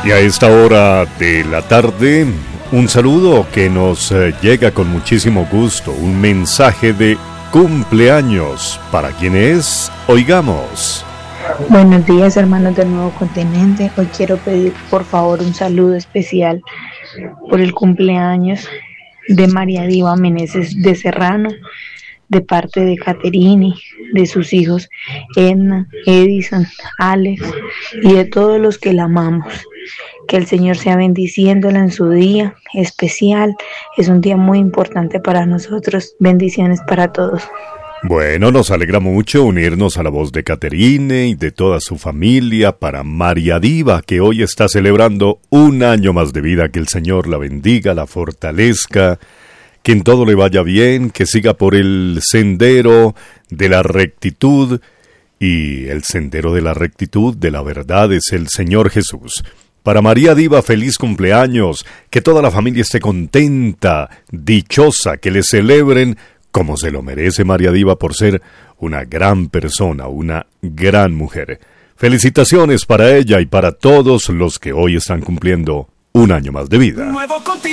Y a esta hora de la tarde, un saludo que nos llega con muchísimo gusto, un mensaje de cumpleaños. ¿Para quién es? Oigamos. Buenos días, hermanos del Nuevo Continente. Hoy quiero pedir por favor un saludo especial por el cumpleaños de María Diva Meneses de Serrano, de parte de Caterine, de sus hijos Edna, Edison, Alex y de todos los que la amamos. Que el Señor sea bendiciéndola en su día especial. Es un día muy importante para nosotros. Bendiciones para todos. Bueno, nos alegra mucho unirnos a la voz de Caterine y de toda su familia para María Diva, que hoy está celebrando un año más de vida. Que el Señor la bendiga, la fortalezca, que en todo le vaya bien, que siga por el sendero de la rectitud, y el sendero de la rectitud, de la verdad, es el Señor Jesús. Para María Diva, feliz cumpleaños, que toda la familia esté contenta, dichosa, que le celebren como se lo merece María Diva por ser una gran persona, una gran mujer. Felicitaciones para ella y para todos los que hoy están cumpliendo un año más de vida.